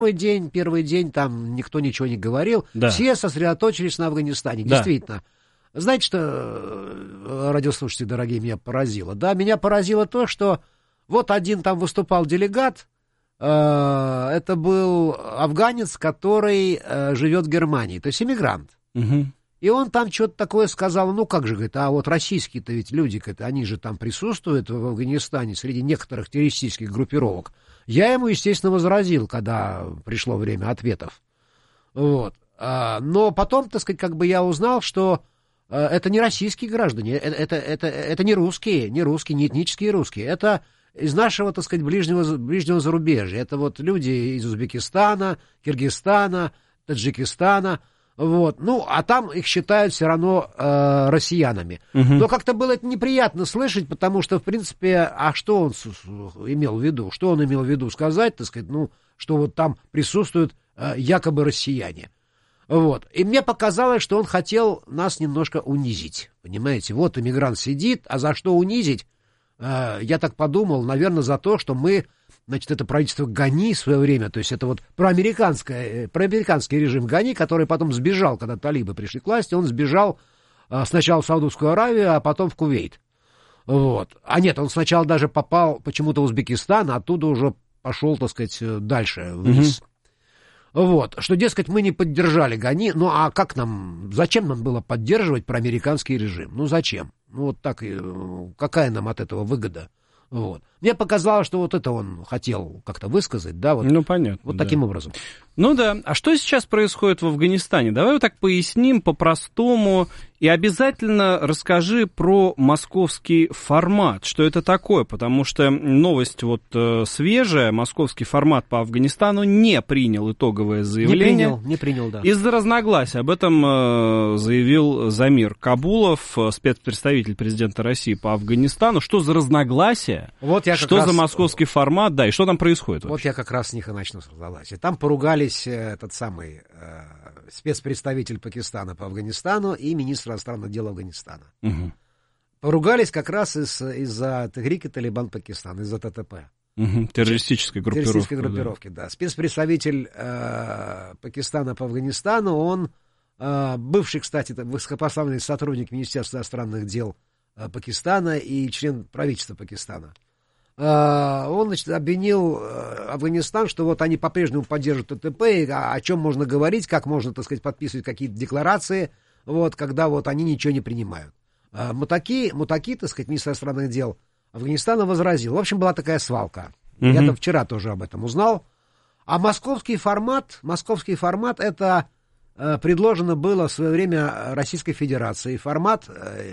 Первый день там никто ничего не говорил, да. Все сосредоточились на Афганистане, да. Действительно. Знаете, что, радиослушатели дорогие, меня поразило? Да, меня поразило то, что вот один там выступал делегат, это был афганец, который живет в Германии, то есть иммигрант. Угу. И он там что-то такое сказал, ну как же, говорит, а вот российские-то ведь люди, говорит, они же там присутствуют в Афганистане среди некоторых террористических группировок. Я ему, естественно, возразил, когда пришло время ответов. Вот. Но потом, так сказать, как бы я узнал, что это не российские граждане, это не русские, не этнические русские, это из нашего, так сказать, ближнего зарубежья. Это вот люди из Узбекистана, Киргизстана, Таджикистана. Вот. Ну, а там их считают все равно россиянами. Угу. Но как-то было это неприятно слышать, потому что, в принципе, а что он имел в виду? Что он имел в виду сказать, так сказать, ну, что вот там присутствуют якобы россияне. Вот. И мне показалось, что он хотел нас немножко унизить. Понимаете, вот иммигрант сидит, а за что унизить? Я так подумал, наверное, за то, что мы, значит, это правительство Гани в свое время, то есть это вот проамериканский режим Гани, который потом сбежал, когда талибы пришли к власти, он сбежал сначала в Саудовскую Аравию, а потом в Кувейт. Вот. А нет, он сначала даже попал почему-то в Узбекистан, а оттуда уже пошел, так сказать, дальше, вниз. Вот, что, дескать, мы не поддержали Гани, ну а зачем нам было поддерживать проамериканский режим? Ну зачем? Ну вот так, какая нам от этого выгода? Вот. Мне показалось, что вот это он хотел как-то высказать, да, вот, ну, понятно, вот таким образом. Ну да, а что сейчас происходит в Афганистане? Давай вот так поясним по-простому и обязательно расскажи про московский формат, что это такое, потому что новость вот свежая, московский формат по Афганистану не принял итоговое заявление. Не принял, да. Из-за разногласий, об этом заявил Замир Кабулов, спецпредставитель президента России по Афганистану. Что за разногласия? Вот что за московский формат, да, и что там происходит вообще? Вот я как раз с них и начну с разногласия. Там поругались этот самый спецпредставитель Пакистана по Афганистану и министр иностранных дел Афганистана. Угу. Поругались как раз из-за Техрик и Талибан Пакистана, из-за ТТП. Угу. Террористической группировки, да. Спецпредставитель Пакистана по Афганистану, он бывший, кстати, высокопоставленный сотрудник Министерства иностранных дел Пакистана и член правительства Пакистана. Он, значит, обвинил Афганистан, что вот они по-прежнему поддерживают ТТП, и о чем можно говорить, как можно, так сказать, подписывать какие-то декларации, вот, когда вот они ничего не принимают. Мутаки, так сказать, министр иностранных дел Афганистана возразил. В общем, была такая свалка. Я там вчера тоже об этом узнал. А московский формат это предложено было в свое время Российской Федерации. Формат,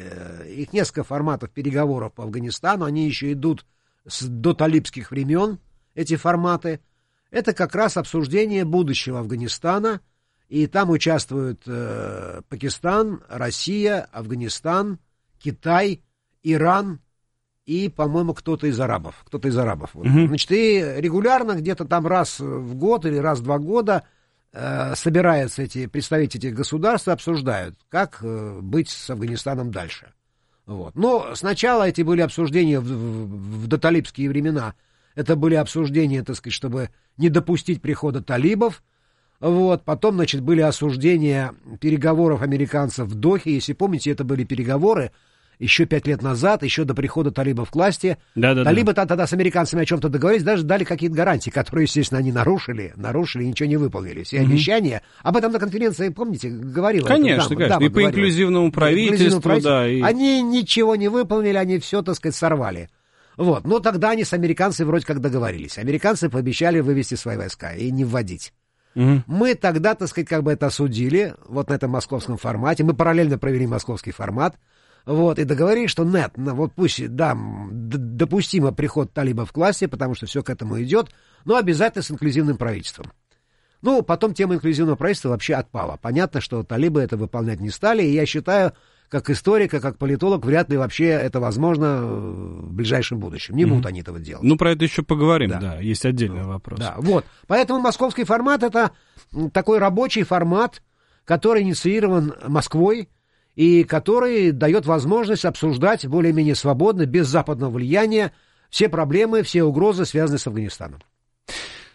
их несколько форматов переговоров по Афганистану, они еще идут с доталибских времен, эти форматы. Это как раз обсуждение будущего Афганистана, и там участвуют Пакистан, Россия, Афганистан, Китай, Иран и, по-моему, кто-то из арабов. Значит, и регулярно где-то там раз в год или раз в 2 года собираются представители этих государств и обсуждают, как быть с Афганистаном дальше. Вот. Но сначала эти были обсуждения в доталибские времена. Это были обсуждения, так сказать, чтобы не допустить прихода талибов. Вот. Потом, значит, были осуждения переговоров американцев в Дохе. Если помните, это были переговоры еще 5 лет назад, еще до прихода талибов к власти. Талибы тогда с американцами о чем-то договорились, даже дали какие-то гарантии, которые, естественно, они нарушили и ничего не выполнили. Все обещания. Об этом на конференции, помните, говорила. Конечно. И по инклюзивному правительству, да. И... Они ничего не выполнили, они все, так сказать, сорвали. Вот. Но тогда они с американцами вроде как договорились. Американцы пообещали вывести свои войска и не вводить. Мы тогда, так сказать, как бы это осудили, вот на этом московском формате. Мы параллельно провели московский формат. Вот, и договорились, что нет, вот пусть, да, допустимо приход талибов к власти, потому что все к этому идет, но обязательно с инклюзивным правительством. Ну, потом тема инклюзивного правительства вообще отпала. Понятно, что талибы это выполнять не стали, и я считаю, как историк, как политолог, вряд ли вообще это возможно в ближайшем будущем. Не будут они этого делать. Ну, про это еще поговорим, да, есть отдельный вопрос. Да, вот. Поэтому московский формат — это такой рабочий формат, который инициирован Москвой, и который дает возможность обсуждать более-менее свободно, без западного влияния, все проблемы, все угрозы, связанные с Афганистаном.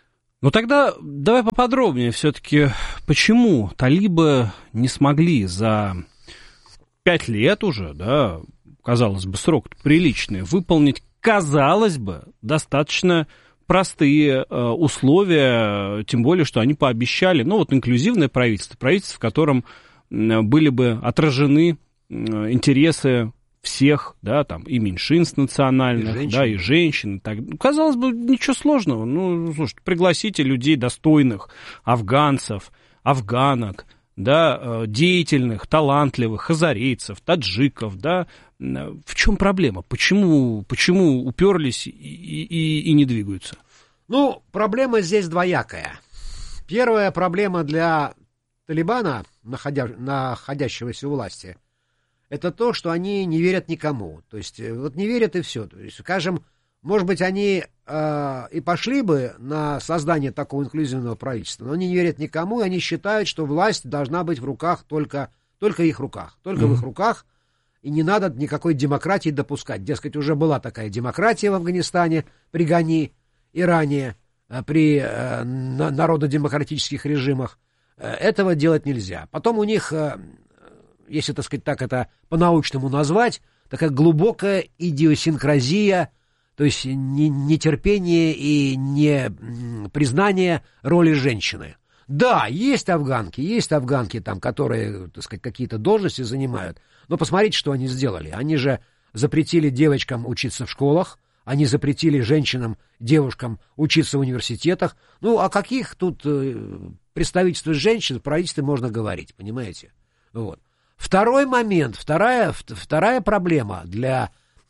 Ну тогда давай поподробнее все-таки, почему талибы не смогли за 5 лет уже, да, казалось бы, срок приличный, выполнить, казалось бы, достаточно простые условия, тем более, что они пообещали, ну вот инклюзивное правительство, правительство, в котором были бы отражены интересы всех, да, там, и меньшинств национальных, и да, и женщин. И так. Казалось бы, ничего сложного. Ну, слушайте, пригласите людей достойных, афганцев, афганок, да, деятельных, талантливых, хазарейцев, таджиков, да. В чем проблема? Почему уперлись и не двигаются? Ну, проблема здесь двоякая. Первая проблема для Талибана, находящегося у власти, это то, что они не верят никому. То есть, вот не верят и все. То есть, скажем, может быть, они и пошли бы на создание такого инклюзивного правительства, но они не верят никому, и они считают, что власть должна быть в руках только их руках, только в их руках, и не надо никакой демократии допускать. Дескать, уже была такая демократия в Афганистане при Гани и ранее, при народно-демократических режимах. Этого делать нельзя. Потом у них, если, так сказать, так это по-научному назвать, такая глубокая идиосинкразия, то есть нетерпение и не признание роли женщины. Да, есть афганки там, которые, так сказать, какие-то должности занимают, но посмотрите, что они сделали. Они же запретили девочкам учиться в школах, они запретили женщинам, девушкам учиться в университетах. Ну, о каких тут представительствах женщин в правительстве можно говорить, понимаете? Вот. Второй момент, вторая проблема для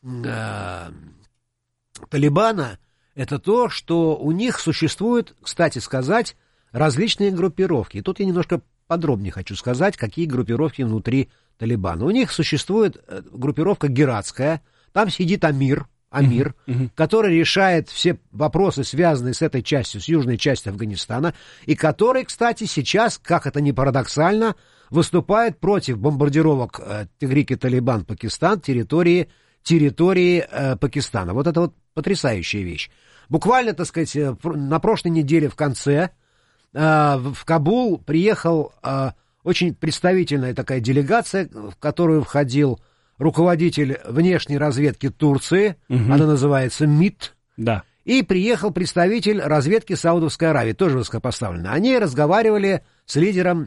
Талибана, это то, что у них существуют, кстати сказать, различные группировки. И тут я немножко подробнее хочу сказать, какие группировки внутри Талибана. У них существует группировка гератская, там сидит Амир, который решает все вопросы, связанные с этой частью, с южной частью Афганистана, и который, кстати, сейчас, как это ни парадоксально, выступает против бомбардировок Техрик-и-Талибан Пакистан территории Пакистана. Вот это вот потрясающая вещь. Буквально, так сказать, на прошлой неделе в конце в Кабул приехал очень представительная такая делегация, в которую входил руководитель внешней разведки Турции, она называется МИД, да. И приехал представитель разведки Саудовской Аравии, тоже высокопоставленный. Они разговаривали с лидером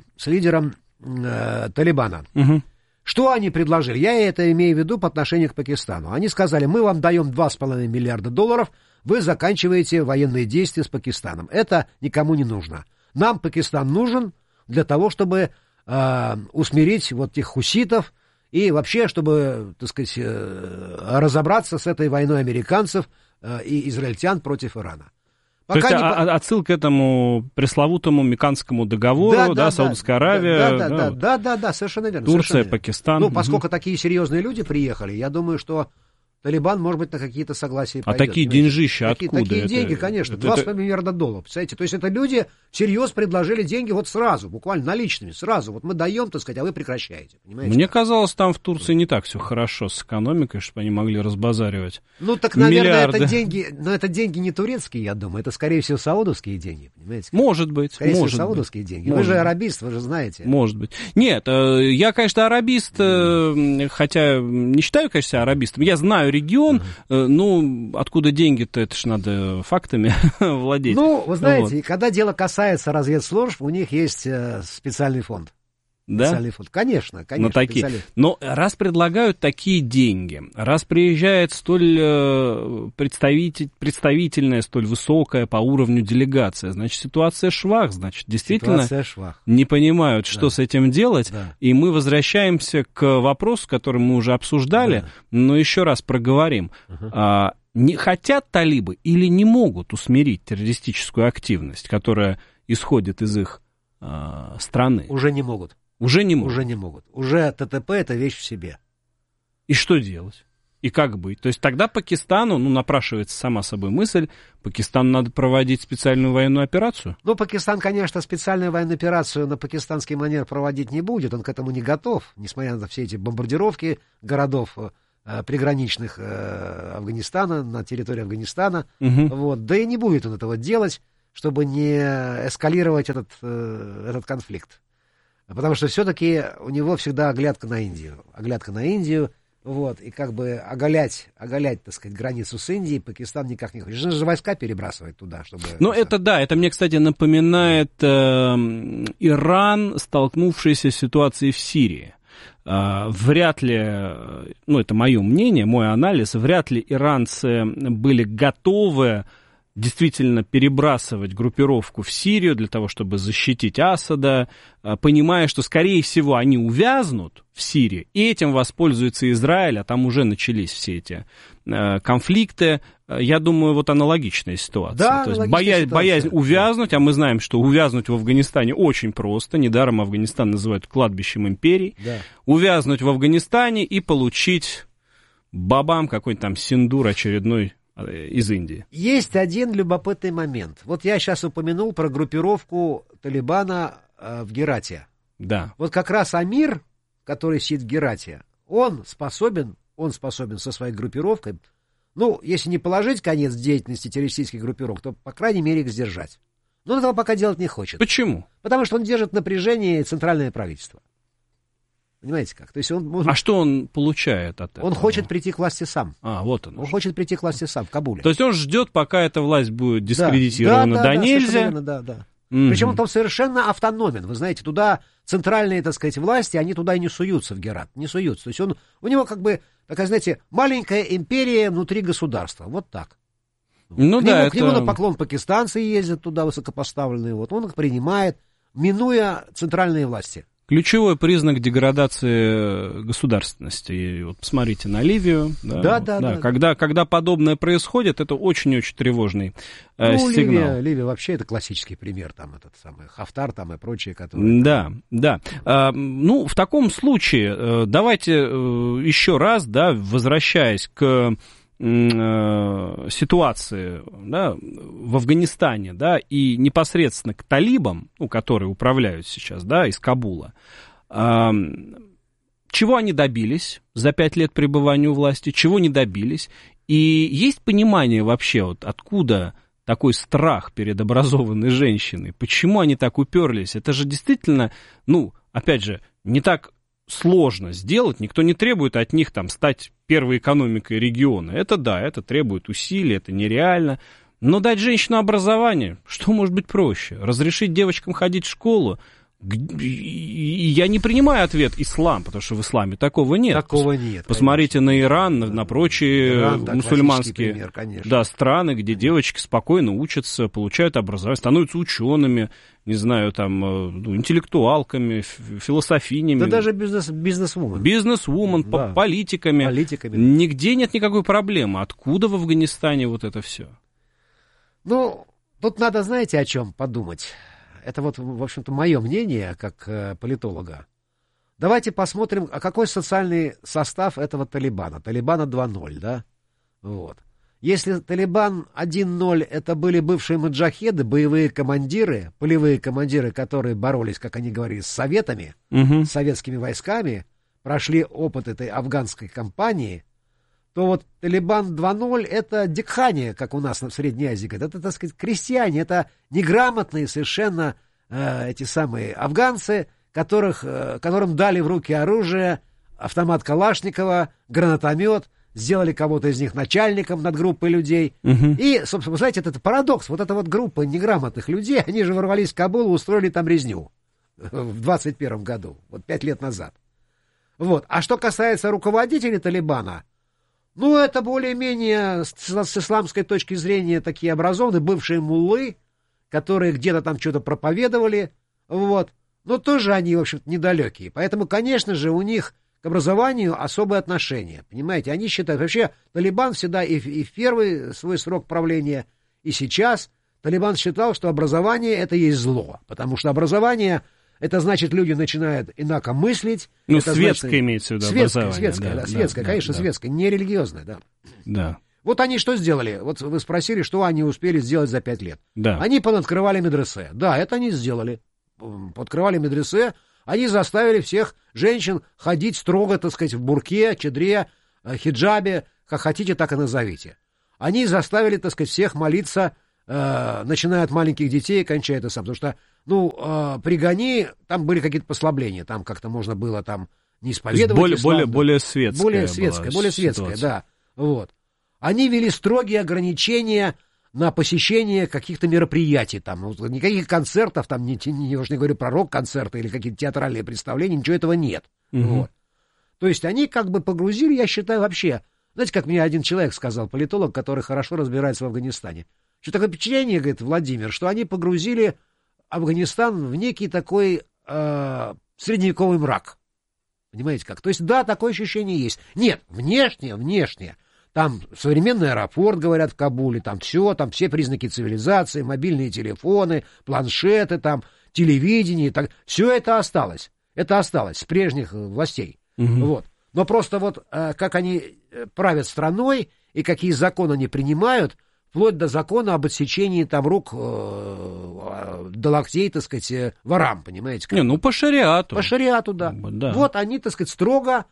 Талибана. Что они предложили? Я это имею в виду по отношению к Пакистану. Они сказали, мы вам даем $2,5 миллиарда, вы заканчиваете военные действия с Пакистаном. Это никому не нужно. Нам Пакистан нужен для того, чтобы усмирить вот этих хуситов и вообще, чтобы, так сказать, разобраться с этой войной американцев и израильтян против Ирана. Пока то есть отсылка к этому пресловутому Меканскому договору, Саудовская Аравия. Да, совершенно верно. Турция, совершенно верно. Пакистан. Ну, поскольку такие серьезные люди приехали, я думаю, что Талибан, может быть, на какие-то согласия пойдет. А такие деньжища откуда? Такие деньги, конечно, $2,5 миллиарда. Представляете? То есть это люди всерьез предложили деньги вот сразу, буквально наличными, сразу. Вот мы даем, так сказать, а вы прекращаете. Понимаете? Мне казалось, там в Турции не так все хорошо с экономикой, чтобы они могли разбазаривать. Ну, так, наверное, это деньги не турецкие, я думаю. Это, скорее всего, саудовские деньги, понимаете? Может быть. Скорее всего, саудовские деньги. Вы же арабист, вы же знаете. Может быть. Нет, я, конечно, арабист, хотя не считаю, конечно, себя арабистом. Я знаю регион, ну, откуда деньги-то, это ж надо фактами владеть. Ну, вы знаете, когда дело касается разведслужб, у них есть специальный фонд. Да? Специальный фонд. Конечно. Но, но раз предлагают такие деньги, раз приезжает столь представительная, столь высокая по уровню делегация, значит, ситуация швах, значит, действительно не понимают, что с этим делать. Да. И мы возвращаемся к вопросу, который мы уже обсуждали, но еще раз проговорим. Не хотят талибы или не могут усмирить террористическую активность, которая исходит из их страны? Уже не могут. Уже не могут. Уже не могут. Уже ТТП — это вещь в себе. И что делать? И как быть? То есть тогда Пакистану, напрашивается сама собой мысль, Пакистану надо проводить специальную военную операцию? Ну, Пакистан, конечно, специальную военную операцию на пакистанский манер проводить не будет, он к этому не готов, несмотря на все эти бомбардировки городов приграничных Афганистана, на территории Афганистана. Вот. Да и не будет он этого делать. чтобы не эскалировать этот конфликт. Потому что все-таки у него всегда оглядка на Индию, вот, и как бы оголять, так сказать, границу с Индией Пакистан никак не хочет. Же войска перебрасывать туда, чтобы... Ну, это да, это мне, кстати, напоминает Иран, столкнувшийся с ситуацией в Сирии. Вряд ли, ну, это мое мнение, мой анализ, вряд ли иранцы были готовы действительно перебрасывать группировку в Сирию для того, чтобы защитить Асада, понимая, что, скорее всего, они увязнут в Сирии, и этим воспользуется Израиль, а там уже начались все эти конфликты. Я думаю, вот аналогичная ситуация. Да, то есть боязнь увязнуть, а мы знаем, что увязнуть в Афганистане очень просто, недаром Афганистан называют кладбищем империй, да. Увязнуть в Афганистане и получить бабам какой-нибудь там синдур очередной из Индии. Есть один любопытный момент. Вот я сейчас упомянул про группировку Талибана в Герате. Да. Вот как раз Амир, который сидит в Герате, он способен со своей группировкой, ну, если не положить конец деятельности террористических группировок, то, по крайней мере, их сдержать. Но он этого пока делать не хочет. Почему? Потому что он держит напряжение центральное правительство. Понимаете как? То есть А что он получает от этого? Он хочет прийти к власти сам. Вот он. Он хочет прийти к власти сам в Кабуле. То есть он ждет, пока эта власть будет дискредитирована до нельзя. Да. Причем он там совершенно автономен. Вы знаете, туда центральные, так сказать, власти, они туда и не суются, в Герат. Не суются. То есть у него как бы такая, знаете, маленькая империя внутри государства. Вот так. Ну, к нему на поклон пакистанцы ездят туда, высокопоставленные. Вот он их принимает, минуя центральные власти. Ключевой признак деградации государственности. И вот посмотрите на Ливию. Да. Когда подобное происходит, это очень-очень тревожный сигнал. Ливия вообще это классический пример. Там этот самый Хафтар там и прочие, которые... Да. Ну, в таком случае, давайте еще раз, да, возвращаясь к ситуации, да, в Афганистане, да, и непосредственно к талибам, которые управляют сейчас, да, из Кабула, чего они добились за 5 лет пребывания у власти, чего не добились, и есть понимание вообще, вот откуда такой страх перед образованной женщиной, почему они так уперлись, это же действительно, ну, опять же, не так сложно сделать, никто не требует от них там стать первой экономикой региона. Это да, это требует усилий, это нереально. Но дать женщину образование, что может быть проще? Разрешить девочкам ходить в школу? И я не принимаю ответ ислам, потому что в исламе такого нет. Такого нет. Посмотрите на Иран, на прочие Иран, да, мусульманские пример, страны, где девочки спокойно учатся, получают образование, становятся учеными, не знаю, там, интеллектуалками, философинями. Да даже бизнес-вумен. Бизнес-вумен, да. политиками. Нигде нет никакой проблемы. Откуда в Афганистане вот это все? Ну, тут надо, знаете, о чем подумать. Это вот, в общем-то, мое мнение, как политолога. Давайте посмотрим, а какой социальный состав этого Талибана. Талибана 2.0, да? Вот. Если Талибан 1.0 это были бывшие маджахеды, боевые командиры, полевые командиры, которые боролись, как они говорили, с советами, с советскими войсками, прошли опыт этой афганской кампании, то вот Талибан 2.0 это дикхания, как у нас в Средней Азии. Это, так сказать, крестьяне, это неграмотные совершенно эти самые афганцы, которым дали в руки оружие, автомат Калашникова, гранатомет, сделали кого-то из них начальником над группой людей. И, собственно, вы знаете, это парадокс. Вот эта вот группа неграмотных людей, они же ворвались в Кабул и устроили там резню в 21 году, вот 5 лет назад. Вот. А что касается руководителей Талибана, ну, это более-менее с исламской точки зрения такие образованные, бывшие муллы, которые где-то там что-то проповедовали, вот. Но тоже они, в общем-то, недалекие. Поэтому, конечно же, у них к образованию особое отношение. Понимаете, они считают, вообще Талибан всегда и в первый свой срок правления, и сейчас Талибан считал, что образование это есть зло. Потому что образование это значит, люди начинают инако мыслить. Ну, это светское значит, имеется в виду образование. Светское, конечно, светское, не религиозное, да. Да. Вот они что сделали? Вот вы спросили, что они успели сделать за 5 лет. Да. Они понаткрывали медресе. Да, это они сделали. Подкрывали медресе. Они заставили всех женщин ходить строго, так сказать, в бурке, чадре, хиджабе, как хотите, так и назовите. Они заставили, так сказать, всех молиться начиная от маленьких детей, кончая это сам. Потому что, при ГАНИ там были какие-то послабления, там как-то можно было там не исповедовать ислам. Более светская. Более светская, да. Вот. Они ввели строгие ограничения на посещение каких-то мероприятий, там, никаких концертов, там, я уж не говорю про рок-концерты или какие-то театральные представления, ничего этого нет. Вот. То есть они как бы погрузили, я считаю, вообще, знаете, как мне один человек сказал, политолог, который хорошо разбирается в Афганистане, что такое впечатление, говорит Владимир, что они погрузили Афганистан в некий такой средневековый мрак. Понимаете как? То есть, да, такое ощущение есть. Нет, внешнее. Там современный аэропорт, говорят, в Кабуле, там все признаки цивилизации, мобильные телефоны, планшеты, там, телевидение, все это осталось. Это осталось с прежних властей. Вот. Но просто вот как они правят страной и какие законы они принимают, вплоть до закона об отсечении там рук до локтей, так сказать, ворам, понимаете? Как? По шариату. По шариату, да. Вот они, так сказать, строго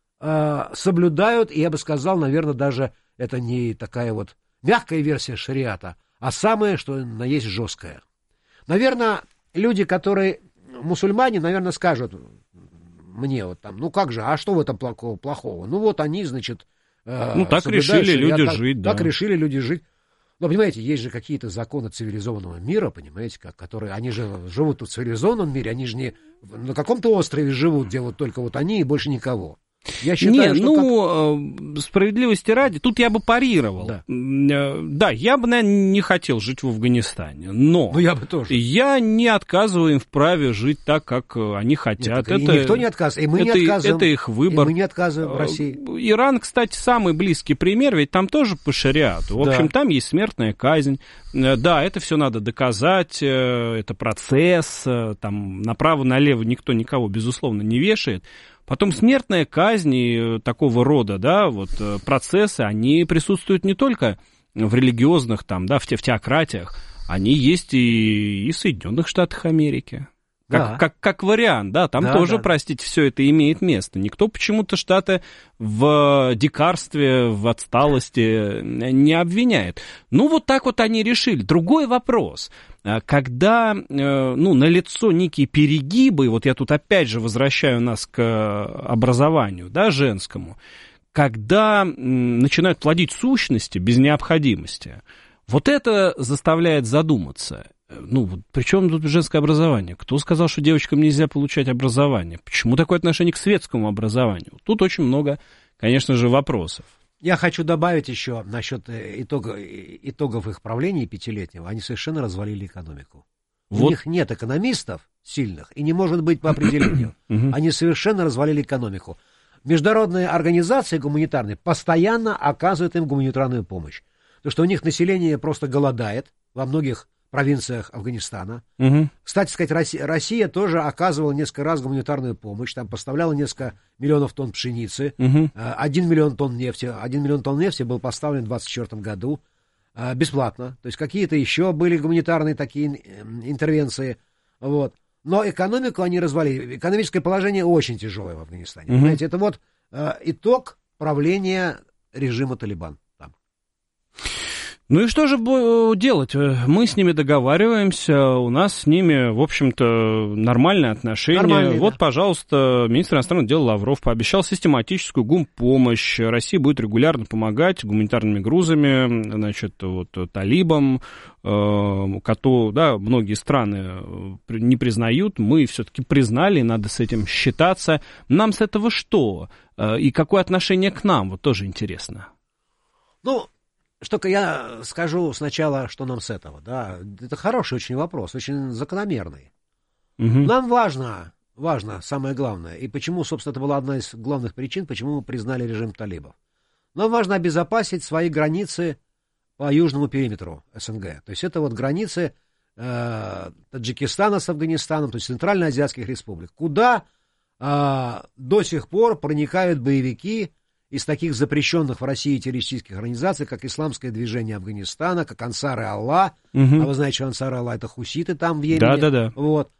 соблюдают, и я бы сказал, наверное, даже это не такая вот мягкая версия шариата, а самое, что на есть жесткое. Наверное, люди, которые мусульмане, наверное, скажут мне вот там, как же, а что в этом плохого? Вот они, значит, так решили люди жить, да. Так решили люди жить. Но, понимаете, есть же какие-то законы цивилизованного мира, понимаете, которые, они же живут тут в цивилизованном мире, они же не на каком-то острове живут, где вот только вот они и больше никого. Я считаю, справедливости ради, тут я бы парировал. Да, я бы, наверное, не хотел жить в Афганистане, но я бы тоже. Я не отказываю им в праве жить так, как они хотят. Нет, никто не отказывает, и мы не отказываем. Это их выбор. И мы не отказываем в России. Иран, кстати, самый близкий пример, ведь там тоже по шариату. В общем, там есть смертная казнь. Да, это все надо доказать, это процесс, там направо-налево никто никого, безусловно, не вешает. Потом смертная казнь и такого рода, да, вот процессы, они присутствуют не только в религиозных, там, да, в теократиях, они есть и в Соединенных Штатах Америки. Как вариант, да, там тоже, простите, все это имеет место. Никто почему-то Штаты в дикарстве, в отсталости не обвиняет. Вот так вот они решили. Другой вопрос. Когда, налицо некие перегибы, вот я тут опять же возвращаю нас к образованию, да, женскому, когда начинают плодить сущности без необходимости, вот это заставляет задуматься. При чем тут женское образование? Кто сказал, что девочкам нельзя получать образование? Почему такое отношение к светскому образованию? Тут очень много, конечно же, вопросов. Я хочу добавить еще насчет итогов их правления пятилетнего. Они совершенно развалили экономику. У них нет экономистов сильных, и не может быть по определению. Они совершенно развалили экономику. Международные организации гуманитарные постоянно оказывают им гуманитарную помощь. Потому что у них население просто голодает во многих провинциях Афганистана. Кстати сказать, Россия тоже оказывала несколько раз гуманитарную помощь, там поставляла несколько миллионов тонн пшеницы, 1 миллион тонн нефти. 1 миллион тонн нефти был поставлен в 2024 году бесплатно. То есть какие-то еще были гуманитарные такие интервенции. Вот. Но экономику они развалили. Экономическое положение очень тяжелое в Афганистане. Понимаете, это вот итог правления режима Талибан. И что же делать? Мы с ними договариваемся, у нас с ними, в общем-то, нормальные отношения. Вот, пожалуйста, министр иностранных дел Лавров пообещал систематическую гумпомощь. Россия будет регулярно помогать гуманитарными грузами, значит, талибам, многие страны не признают, мы все-таки признали, надо с этим считаться. Нам с этого что? И какое отношение к нам? Вот тоже интересно. Что-ка я скажу сначала, что нам с этого, да. Это хороший очень вопрос, очень закономерный. Нам важно, самое главное, и почему, собственно, это была одна из главных причин, почему мы признали режим талибов. Нам важно обезопасить свои границы по южному периметру СНГ. То есть это вот границы Таджикистана с Афганистаном, то есть центральноазиатских республик, куда до сих пор проникают боевики из таких запрещенных в России террористических организаций, как Исламское движение Афганистана, как Ансары Аллах. А вы знаете, что Ансары Аллах — это хуситы там в Йемене. Да. Вот.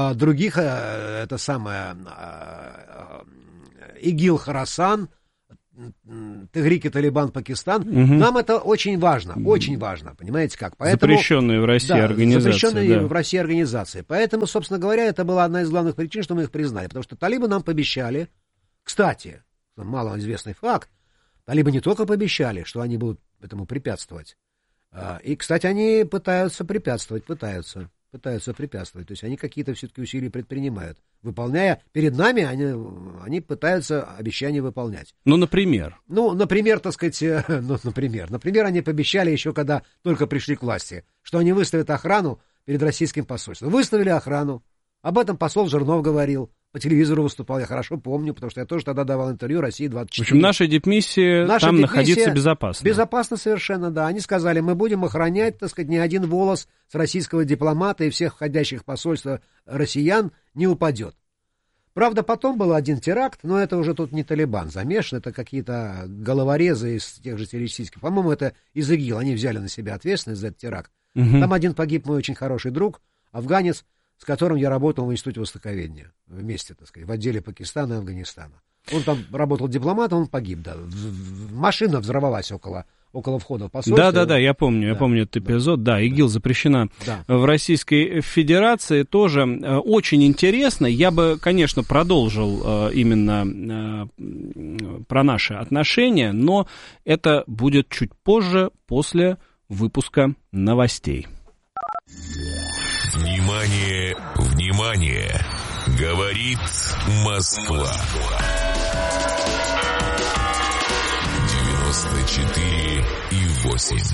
Других, это самое, ИГИЛ Хорасан, Тагрик и Талибан, Пакистан, нам это очень важно, понимаете как? Поэтому, запрещенные в России организации. Запрещенные в России организации. Поэтому, собственно говоря, это была одна из главных причин, что мы их признали. Потому что талибы нам пообещали, кстати, малоизвестный факт, талибы не только пообещали, что они будут этому препятствовать, и, кстати, они пытаются препятствовать. То есть они какие-то все-таки усилия предпринимают. Выполняя перед нами, они пытаются обещания выполнять. Например? Например, так сказать, например, они пообещали еще, когда только пришли к власти, что они выставят охрану перед российским посольством. Выставили охрану. Об этом посол Жирнов говорил. По телевизору выступал, я хорошо помню, потому что я тоже тогда давал интервью «России-24». В общем, наша дипмиссия находиться безопасно. Безопасно совершенно, да. Они сказали, мы будем охранять, так сказать, ни один волос с российского дипломата и всех входящих в посольство россиян не упадет. Правда, потом был один теракт, но это уже тут не Талибан замешан, это какие-то головорезы из тех же террористических. По-моему, это из ИГИЛ, они взяли на себя ответственность за этот теракт. Там один погиб мой очень хороший друг, афганец, с которым я работал в Институте востоковедения. Вместе, так сказать, в отделе Пакистана и Афганистана. Он там работал дипломатом, он погиб, да. Машина взорвалась около входа в посольство. Да, я помню этот эпизод. Да, ИГИЛ запрещена в Российской Федерации. Тоже очень интересно. Я бы, конечно, продолжил именно про наши отношения, но это будет чуть позже, после выпуска новостей. Внимание, внимание! Говорит Москва. 94,8.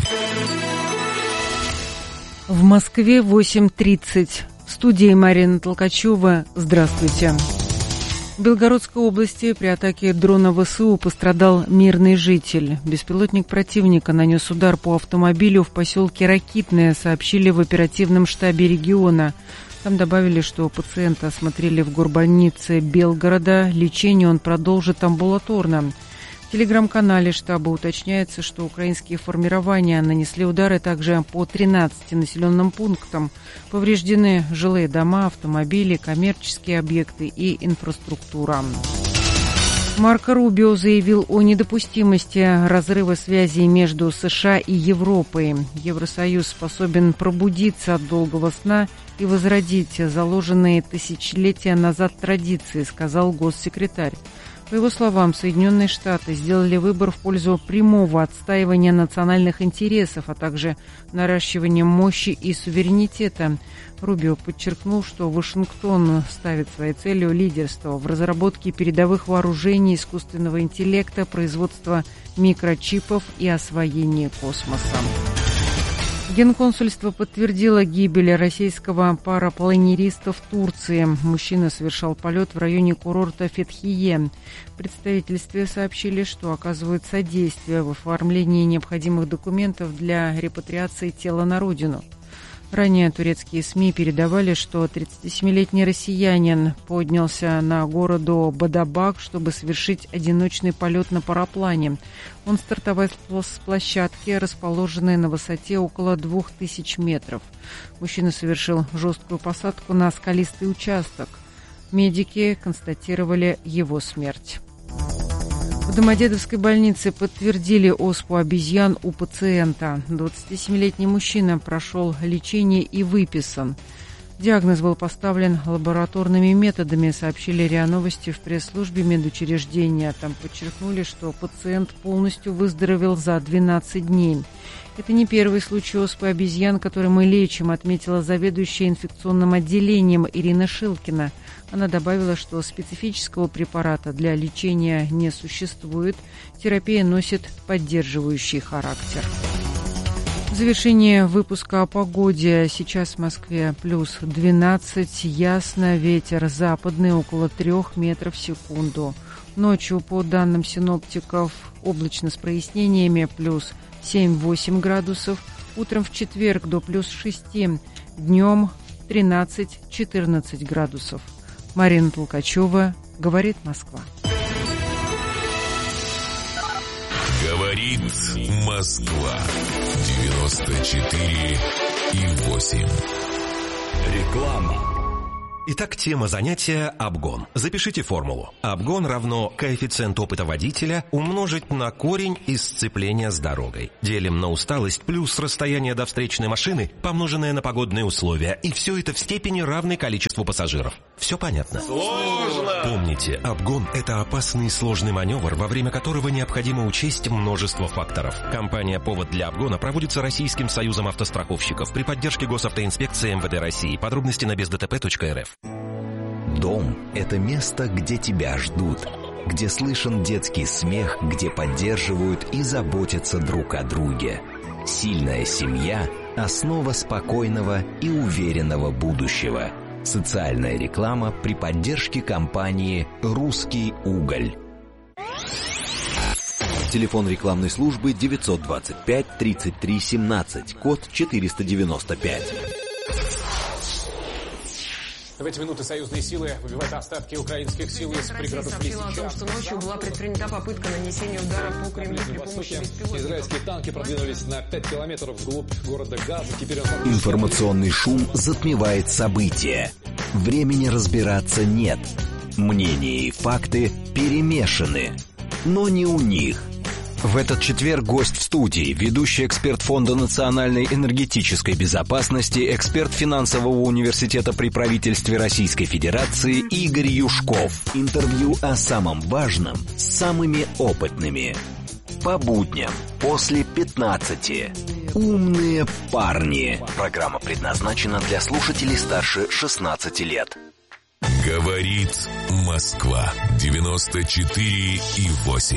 В Москве 8:30. В студии Марина Толкачева. Здравствуйте. В Белгородской области при атаке дрона ВСУ пострадал мирный житель. Беспилотник противника нанес удар по автомобилю в поселке Ракитное, сообщили в оперативном штабе региона. Там добавили, что пациента осмотрели в горбольнице Белгорода. Лечение он продолжит амбулаторно. В телеграм-канале штаба уточняется, что украинские формирования нанесли удары также по 13 населенным пунктам. Повреждены жилые дома, автомобили, коммерческие объекты и инфраструктура. Марко Рубио заявил о недопустимости разрыва связей между США и Европой. Евросоюз способен пробудиться от долгого сна и возродить заложенные тысячелетия назад традиции, сказал госсекретарь. По его словам, Соединенные Штаты сделали выбор в пользу прямого отстаивания национальных интересов, а также наращивания мощи и суверенитета. Рубио подчеркнул, что Вашингтон ставит своей целью лидерство в разработке передовых вооружений, искусственного интеллекта, производства микрочипов и освоении космоса. Генконсульство подтвердило гибель российского парапланериста в Турции. Мужчина совершал полет в районе курорта Фетхие. В представительстве сообщили, что оказывают содействие в оформлении необходимых документов для репатриации тела на родину. Ранее турецкие СМИ передавали, что 37-летний россиянин поднялся на городу Бадабак, чтобы совершить одиночный полет на параплане. Он стартовал с площадки, расположенной на высоте около 2000 метров. Мужчина совершил жесткую посадку на скалистый участок. Медики констатировали его смерть. В Домодедовской больнице подтвердили оспу обезьян у пациента. 27-летний мужчина прошел лечение и выписан. Диагноз был поставлен лабораторными методами, сообщили РИА Новости в пресс-службе медучреждения. Там подчеркнули, что пациент полностью выздоровел за 12 дней. Это не первый случай оспы обезьян, который мы лечим, отметила заведующая инфекционным отделением Ирина Шилкина. Она добавила, что специфического препарата для лечения не существует. Терапия носит поддерживающий характер. В завершение выпуска о погоде. Сейчас в Москве плюс 12, ясно, ветер западный около 3 метров в секунду. Ночью, по данным синоптиков, облачно с прояснениями, плюс 7-8 градусов. Утром в четверг до плюс 6, днем 13-14 градусов. Марина Толкачева, говорит Москва. Говорит Москва. 94,8. Реклама. Итак, тема занятия – обгон. Запишите формулу. Обгон равно коэффициент опыта водителя умножить на корень из сцепления с дорогой. Делим на усталость плюс расстояние до встречной машины, помноженное на погодные условия. И все это в степени равной количеству пассажиров. Все понятно? Сложно! Помните, обгон – это опасный и сложный маневр, во время которого необходимо учесть множество факторов. Компания «Повод для обгона» проводится Российским союзом автостраховщиков при поддержке Госавтоинспекции МВД России. Подробности на бездтп.рф. Дом – это место, где тебя ждут, где слышен детский смех, где поддерживают и заботятся друг о друге. Сильная семья – основа спокойного и уверенного будущего. Социальная реклама при поддержке компании «Русский уголь». Телефон рекламной службы 925 33 17, код 495. В эти минуты союзные силы выбивают остатки украинских сил из пригородов Лисичанска. Сообщила о том, что ночью была предпринята попытка нанесения удара по Кремлю при помощи беспилотников. Израильские танки продвинулись на 5 километров вглубь города Газа. Теперь Информационный шум затмевает события. Времени разбираться нет. Мнения и факты перемешаны. Но не у них. В этот четверг гость в студии, ведущий эксперт Фонда национальной энергетической безопасности, эксперт финансового университета при правительстве Российской Федерации Игорь Юшков. Интервью о самом важном с самыми опытными. По будням после 15. Умные парни. Программа предназначена для слушателей старше 16 лет. Говорит Москва 94,8.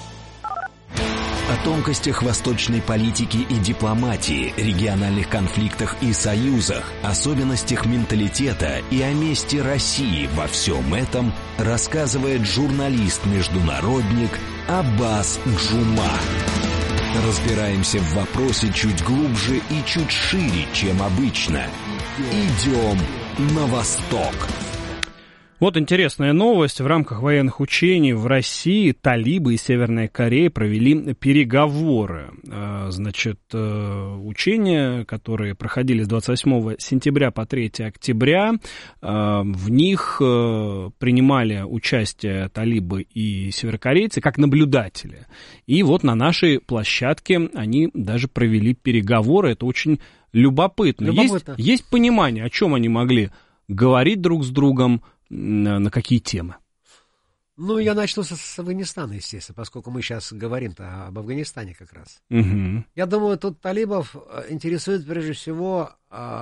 О тонкостях восточной политики и дипломатии, региональных конфликтах и союзах, особенностях менталитета и о месте России во всем этом рассказывает журналист-международник Аббас Джума. Разбираемся в вопросе чуть глубже и чуть шире, чем обычно. Идем на восток. Вот интересная новость. В рамках военных учений в России талибы и Северная Корея провели переговоры. Значит, учения, которые проходили с 28 сентября по 3 октября, в них принимали участие талибы и северокорейцы как наблюдатели. И вот на нашей площадке они даже провели переговоры. Это очень любопытно. Есть понимание, о чем они могли говорить друг с другом, на какие темы? Ну, я начну с Афганистана, естественно, поскольку мы сейчас говорим-то об Афганистане как раз. Угу. Я думаю, тут талибов интересует прежде всего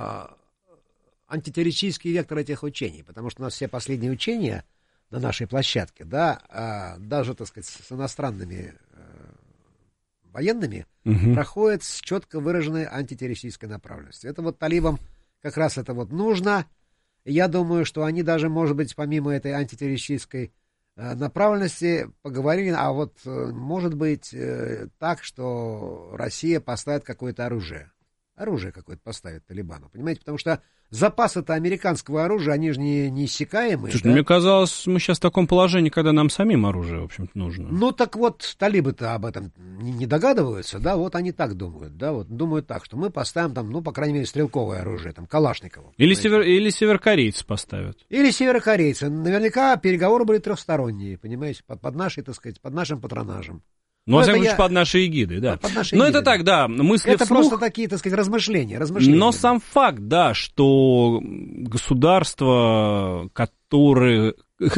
антитеррористический вектор этих учений, потому что у нас все последние учения на нашей площадке, да, даже, так сказать, с иностранными военными, проходят с четко выраженной антитеррористической направленностью. Это вот талибам как раз это вот нужно. Я думаю, что они даже, может быть, помимо этой антитеррористической направленности поговорили, а вот может быть так, что Россия поставит какое-то оружие. Оружие какое-то поставит талибану, понимаете? Потому что запасы-то американского оружия, они же не иссякаемые. Слушай, да? Мне казалось, мы сейчас в таком положении, когда нам самим оружие, в общем-то, нужно. Ну, так вот, талибы-то об этом не догадываются, да, вот они так думают, да, вот думают так, что мы поставим там, ну, по крайней мере, стрелковое оружие, там, Калашникову. Или северокорейцы поставят. Или северокорейцы. Наверняка переговоры были трехсторонние, понимаете, под нашей, так сказать, под нашим патронажем. Ну, во всяком случае, под нашей эгидой, да. Но это так, да, мысли это вслух. Это просто такие, так сказать, размышления. Но сам факт, да, что государства, которые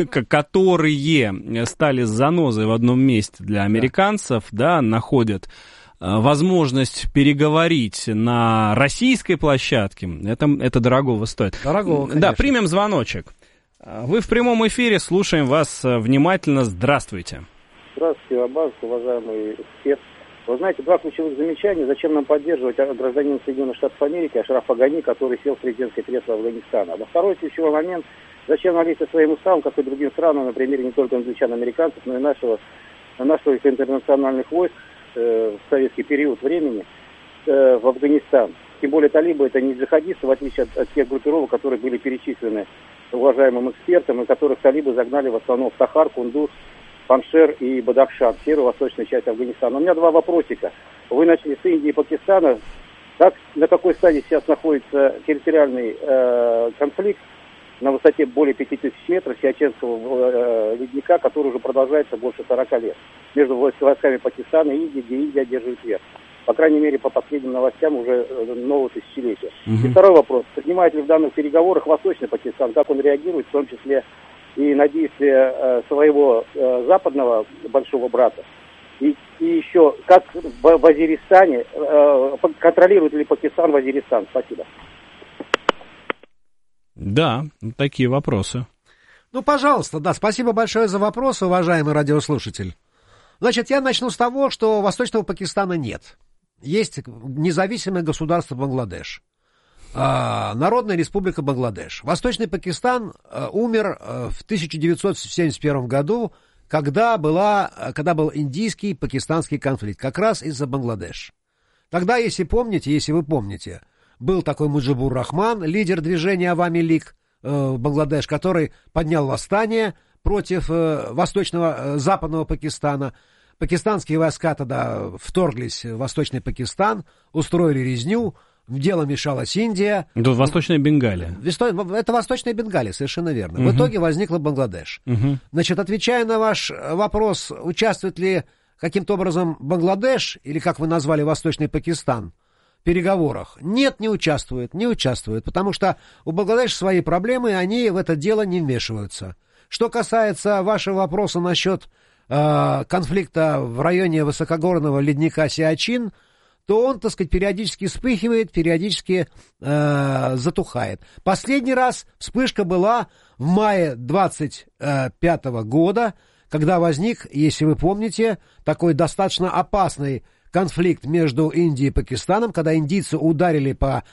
стали занозой в одном месте для американцев, да, находят возможность переговорить на российской площадке, это дорогого стоит. Дорогого, конечно. Да, примем звоночек. Вы в прямом эфире, слушаем вас внимательно. Здравствуйте. Здравствуйте, Аббас, уважаемый эксперт. Вы знаете, два ключевых замечания. Зачем нам поддерживать гражданина Соединенных Штатов Америки Ашрафа Гани, который сел в президентское кресло Афганистана? А второй ключевой момент. Зачем нам лезть со своим уставом, как и другим странам, на примере не только англичан, американцев, но и наших интернациональных войск в советский период времени в Афганистан. Тем более талибы это не джихадисты, в отличие от тех группировок, которые были перечислены уважаемым экспертом, и которых талибы загнали в основном в Сахар, Кундуз, Паншер и Бадахшан, северо-восточная часть Афганистана. У меня два вопросика. Вы начали с Индии и Пакистана. На какой стадии сейчас находится территориальный конфликт на высоте более 5000 метров Сиачинского ледника, который уже продолжается больше 40 лет. Между войсками Пакистана и Индии, где Индия держит верх. По крайней мере, по последним новостям уже нового тысячелетия. И второй вопрос. Принимает ли в данных переговорах Восточный Пакистан, как он реагирует, в том числе и на действия своего западного большого брата? И еще, как в Азеристане, контролирует ли Пакистан в Азеристан? Спасибо. Да, такие вопросы. Ну, пожалуйста, да, спасибо большое за вопрос, уважаемый радиослушатель. Значит, я начну с того, что Восточного Пакистана нет. Есть независимое государство Бангладеш. Народная республика Бангладеш. Восточный Пакистан умер в 1971 году, когда был индийский пакистанский конфликт, как раз из-за Бангладеш. Тогда, если вы помните, был такой Муджибур Рахман, лидер движения Авами Лиг в Бангладеш, который поднял восстание против западного Пакистана. Пакистанские войска тогда вторглись в Восточный Пакистан, устроили резню, в дело мешалась Индия. Это Восточная Бенгалия. Это Восточная Бенгалия, совершенно верно. В итоге возникла Бангладеш. Значит, отвечая на ваш вопрос, участвует ли каким-то образом Бангладеш, или как вы назвали Восточный Пакистан, в переговорах? Нет, не участвует, потому что у Бангладеш свои проблемы, и они в это дело не вмешиваются. Что касается вашего вопроса насчет конфликта в районе высокогорного ледника Сиачин, то он, так сказать, периодически вспыхивает, периодически затухает. Последний раз вспышка была в мае 25 года, когда возник, если вы помните, такой достаточно опасный конфликт между Индией и Пакистаном, когда индийцы ударили по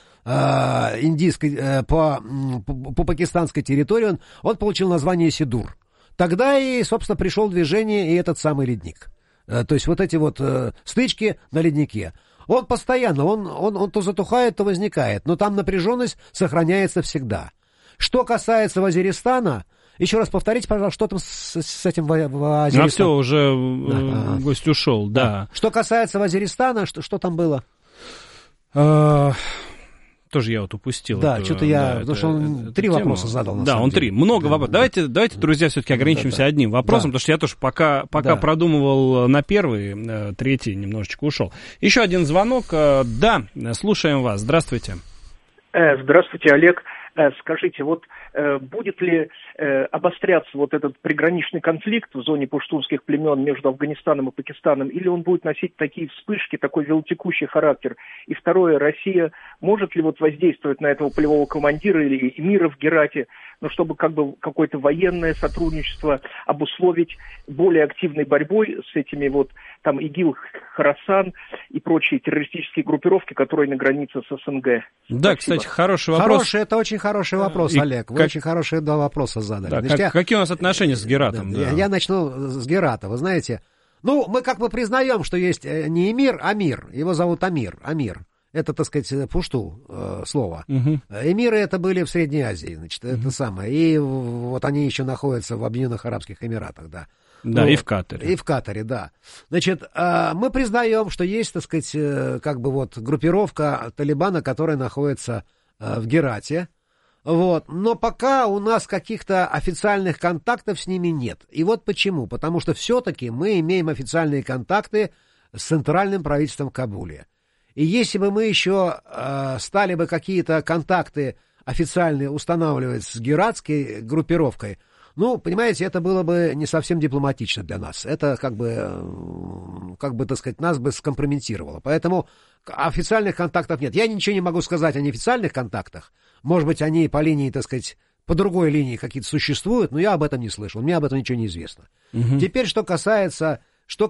пакистанской территории, он получил название Сидур. Тогда и, собственно, пришел в движение и этот самый ледник. То есть вот эти вот стычки на леднике. Он постоянно, он то затухает, то возникает, но там напряженность сохраняется всегда. Что касается Вазиристана, еще раз повторите, пожалуйста, что там с этим Вазиристаном? Ну, все, уже гость ушел, да. Что касается Вазиристана, что там было? Тоже я вот упустил. Да, что-то потому что он три вопроса задал. Да, он три. Много вопросов. Давайте, друзья, все-таки ограничимся одним вопросом, потому что я тоже пока продумывал на первый, третий немножечко ушел. Еще один звонок. Да, слушаем вас. Здравствуйте. Здравствуйте, Олег. Скажите, вот будет ли обостряться вот этот приграничный конфликт в зоне пуштунских племен между Афганистаном и Пакистаном, или он будет носить такие вспышки, такой велотекущий характер? И второе, Россия может ли вот воздействовать на этого полевого командира или эмира в Герате, чтобы как бы какое-то военное сотрудничество обусловить более активной борьбой с этими вот там ИГИЛ, Хорасан и прочие террористические группировки, которые на границе с СНГ? Да, Спасибо. кстати, хороший вопрос. Это очень хороший вопрос, Олег. Вы очень хорошие вопросы задали. Да, Значит, какие у нас отношения с Гератом? Да. Я начну с Герата. Вы знаете, мы как бы признаем, что есть не эмир, а мир. Его зовут Амир. Это, так сказать, пушту слово. Эмиры это были в Средней Азии, значит, это самое. И вот они еще находятся в Объединенных Арабских Эмиратах, да. Да, и в Катаре. И в Катаре, да. Значит, мы признаем, что есть, так сказать, как бы вот группировка Талибана, которая находится в Герате. Вот. Но пока у нас каких-то официальных контактов с ними нет. И вот почему. Потому что все-таки мы имеем официальные контакты с центральным правительством в Кабуле. И если бы мы еще стали бы какие-то контакты официальные устанавливать с гератской группировкой, понимаете, это было бы не совсем дипломатично для нас. Это как бы, так сказать, нас бы скомпрометировало. Поэтому официальных контактов нет. Я ничего не могу сказать о неофициальных контактах. Может быть, они по линии, так сказать, по другой линии какие-то существуют, но я об этом не слышал. Мне об этом ничего не известно. Теперь, что касается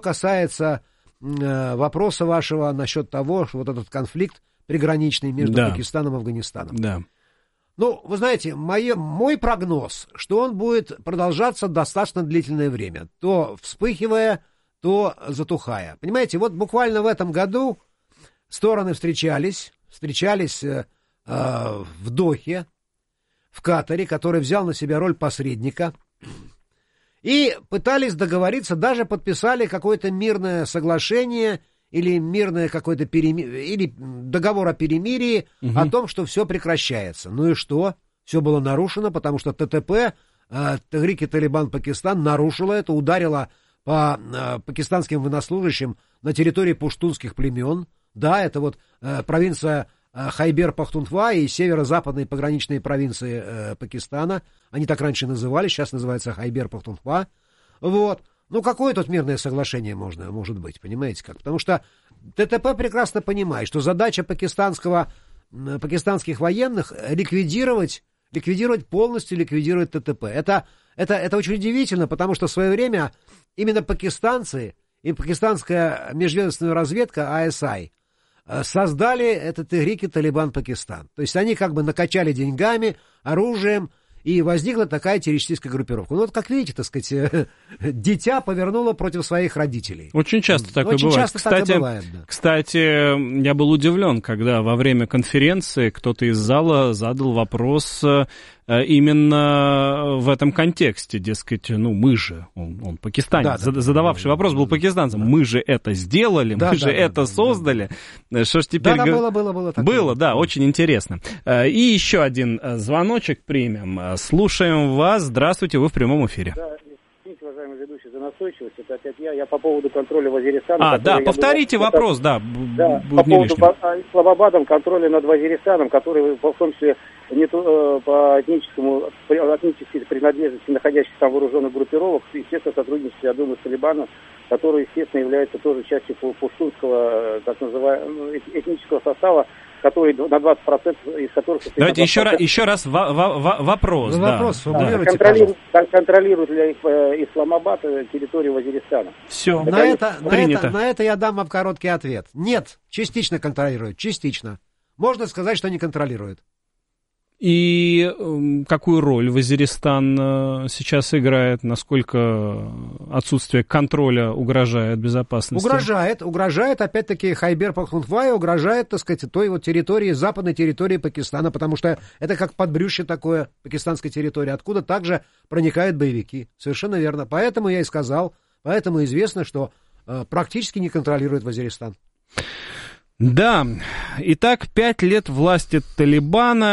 вопроса вашего насчет того, что вот этот конфликт приграничный между Пакистаном и Афганистаном. Да. Вы знаете, мой прогноз, что он будет продолжаться достаточно длительное время, то вспыхивая, то затухая. Понимаете, вот буквально в этом году стороны встречались в Дохе, в Катаре, который взял на себя роль посредника, и пытались договориться, даже подписали какое-то мирное соглашение или мирное какое-то или договор о перемирии о том, что все прекращается. Ну и что? все было нарушено, потому что ТТП, Техрик-и Талибан Пакистан, нарушила это, ударила по пакистанским военнослужащим на территории пуштунских племен. Да, это вот провинция Хайбер-Пахтунхва и северо-западные пограничные провинции Пакистана. Они так раньше назывались, сейчас называется Хайбер-Пахтунхва. Вот. Ну, какое тут мирное соглашение может быть, понимаете как? Потому что ТТП прекрасно понимает, что задача пакистанских военных полностью ликвидировать ТТП. Это очень удивительно, потому что в свое время именно пакистанцы и пакистанская межведомственная разведка ISI создали этот Техрик-и Талибан Пакистан. То есть они как бы накачали деньгами, оружием, и возникла такая террористическая группировка. Ну вот, как видите, так сказать, дитя повернуло против своих родителей. Очень часто такое бывает. Часто так и бывает, да. Кстати, я был удивлен, когда во время конференции кто-то из зала задал вопрос именно в этом контексте, дескать, ну мы же, он пакистанец, задававший вопрос был пакистанцем, мы же это сделали, мы же это создали. Что ж теперь... Да, было. Было, да, очень интересно. И еще один звоночек примем. Слушаем вас. Здравствуйте, вы в прямом эфире. Да, извините, уважаемый ведущий, за настойчивость. Это опять я по поводу контроля Вазиристана. Повторите вопрос, по поводу Исламабадом контроля над Вазиристаном, который в том числе не то, по этнической принадлежности находящихся там вооруженных группировок, естественно, сотрудничестве, я думаю, с Талибаном, который, естественно, является тоже частью пуштунского, так называемого, этнического состава, который на 20% из которых... Давайте еще раз вопрос. Контролирует ли Исламабад территорию Вазиристана? Все, принято. На это я дам вам короткий ответ. Нет, частично контролирует, частично. Можно сказать, что не контролирует. И какую роль Вазиристан сейчас играет? Насколько отсутствие контроля угрожает безопасности? Угрожает, опять-таки, Хайбер-Пахтунхва, и угрожает, так сказать, той вот территории, западной территории Пакистана, потому что это как подбрюшье такое пакистанской территории, откуда также проникают боевики. Совершенно верно. Поэтому я и сказал, поэтому известно, что практически не контролирует Вазиристан. Да, итак, 5 лет власти Талибана,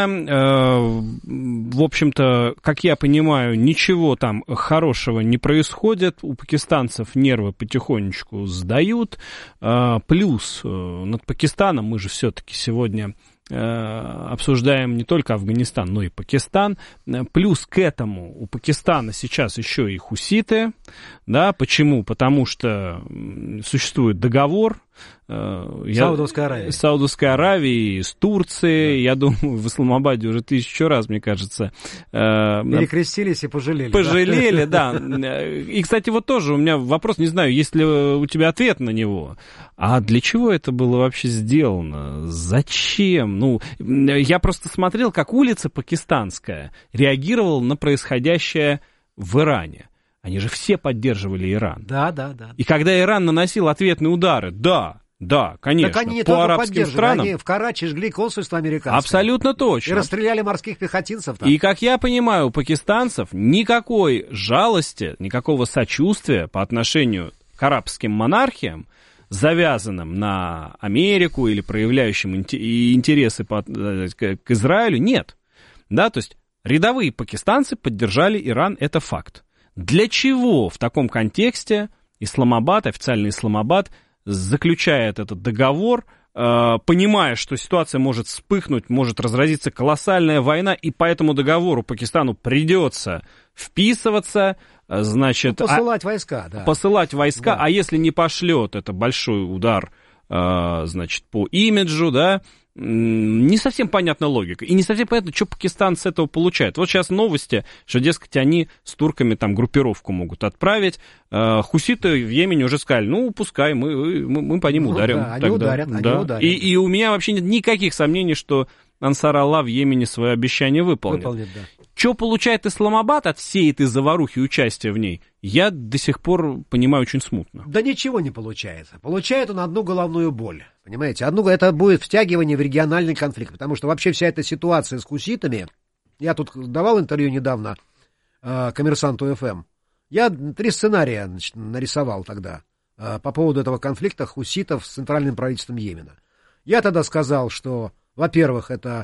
в общем-то, как я понимаю, ничего там хорошего не происходит, у пакистанцев нервы потихонечку сдают, плюс над Пакистаном мы же все-таки сегодня обсуждаем не только Афганистан, но и Пакистан. Плюс к этому у Пакистана сейчас еще и хуситы. Да, почему? Потому что существует договор Саудовской Аравии с Турцией. Да. Я думаю, в Исламабаде уже 1000 раз, мне кажется. Перекрестились и пожалели. Пожалели, да. И, кстати, вот тоже у меня вопрос, не знаю, есть ли у тебя ответ на него. А для чего это было вообще сделано? Зачем? Ну, я просто смотрел, как улица пакистанская реагировала на происходящее в Иране. Они же все поддерживали Иран. Да. И когда Иран наносил ответные удары, да, конечно, так они не по арабским странам. Они в Карачи жгли консульство американское. Абсолютно точно. И расстреляли морских пехотинцев там. И, как я понимаю, у пакистанцев никакой жалости, никакого сочувствия по отношению к арабским монархиям, завязанным на Америку или проявляющим интересы к Израилю, нет. Да, то есть рядовые пакистанцы поддержали Иран, это факт. Для чего в таком контексте Исламабад, официальный Исламабад, заключает этот договор, понимая, что ситуация может вспыхнуть, может разразиться колоссальная война, и по этому договору Пакистану придется вписываться, значит... Посылать войска, да. Посылать войска, да. А если не пошлет, это большой удар, значит, по имиджу, да, не совсем понятна логика. И не совсем понятно, что Пакистан с этого получает. Вот сейчас новости, что, дескать, они с турками там группировку могут отправить. Хуситы в Йемене уже сказали, ну, пускай, мы по ним ударим. Да, они ударят. И у меня вообще нет никаких сомнений, что Ансар Аллах в Йемене свое обещание выполнит. Да. Что получает Исламабад от всей этой заварухи и участия в ней, я до сих пор понимаю очень смутно. Да ничего не получается. Получает он одну головную боль. Понимаете? Это будет втягивание в региональный конфликт. Потому что вообще вся эта ситуация с хуситами... Я тут давал интервью недавно «Коммерсанту ФМ». Я 3 сценария нарисовал тогда по поводу этого конфликта хуситов с центральным правительством Йемена. Я тогда сказал, что, во-первых, это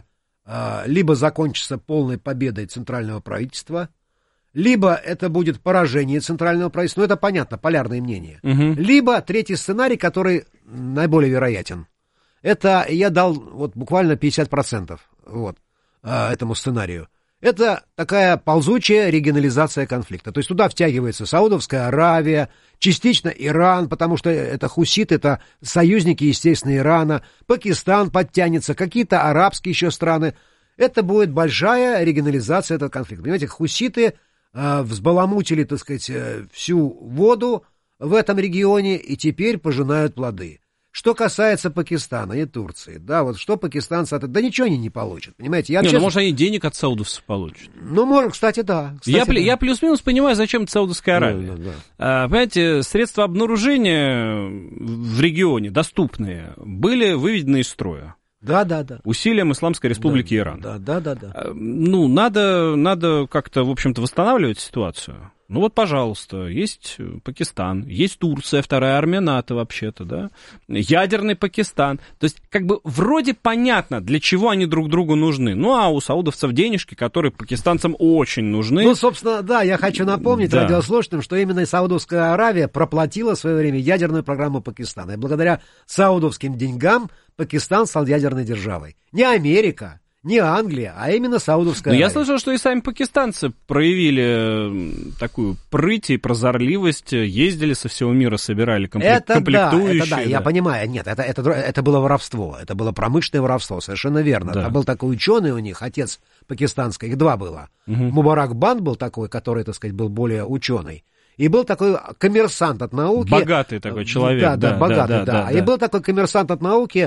либо закончится полной победой центрального правительства, либо это будет поражение центрального правительства, ну это понятно, полярное мнение, либо третий сценарий, который наиболее вероятен. Это я дал вот буквально 50% вот, этому сценарию. Это такая ползучая регионализация конфликта. То есть туда втягивается Саудовская Аравия, частично Иран, потому что это хуситы, это союзники, естественно, Ирана, Пакистан подтянется, какие-то арабские еще страны. Это будет большая регионализация этого конфликта. Понимаете, хуситы взбаламутили, так сказать, всю воду в этом регионе и теперь пожинают плоды. Что касается Пакистана и Турции, да, вот что пакистанцы... Да ничего они не получат, понимаете? Я честно... может, они денег от саудовцев получат. Ну, может, кстати, да. Я плюс-минус понимаю, зачем это Саудовская Аравия. Да. Понимаете, средства обнаружения в регионе доступные были выведены из строя. Да. Усилием Исламской Республики Иран. Да. Ну, надо как-то, в общем-то, восстанавливать ситуацию. Ну вот, пожалуйста, есть Пакистан, есть Турция, вторая армия НАТО вообще-то, да, ядерный Пакистан. То есть, как бы, вроде понятно, для чего они друг другу нужны. Ну, а у саудовцев денежки, которые пакистанцам очень нужны. Ну, собственно, да, я хочу напомнить радиослушателям, что именно Саудовская Аравия проплатила в свое время ядерную программу Пакистана. И благодаря саудовским деньгам Пакистан стал ядерной державой. Не Америка, не Англия, а именно Саудовская Аравия. Я слышал, что и сами пакистанцы проявили такую прыть и прозорливость, ездили со всего мира, собирали комплектующие. Это да, я понимаю. Нет, это было воровство, это было промышленное воровство, совершенно верно. Да. Был такой ученый у них, отец пакистанский, их два было. Мубарак Банд был такой, который, так сказать, был более ученый. И был такой коммерсант от науки. Богатый такой человек. Да. И был такой коммерсант от науки.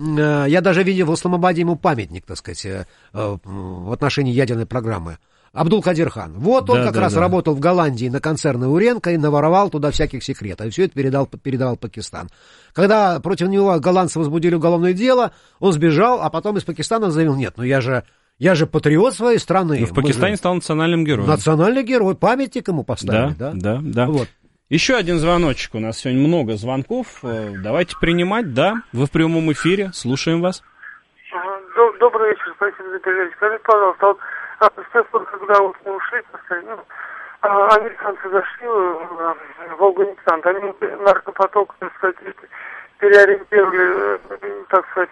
Я даже видел в Исламабаде ему памятник, так сказать, в отношении ядерной программы. Абдул-Кадир хан. Вот он как раз работал в Голландии на концерне Уренко и наворовал туда всяких секретов. И все это передавал Пакистан. Когда против него голландцы возбудили уголовное дело, он сбежал, а потом из Пакистана заявил: нет, ну я же патриот своей страны. Но в Пакистане стал национальным героем. Национальный герой, памятник ему поставили. Да. Вот. Еще один звоночек. У нас сегодня много звонков. Давайте принимать, да. Вы в прямом эфире. Слушаем вас. Добрый вечер. Спасибо за передачу. Скажите, пожалуйста, сейчас вот когда вот мы ушли, американцы зашли в Афганистан, они наркопоток, так сказать, переориентировали, так сказать,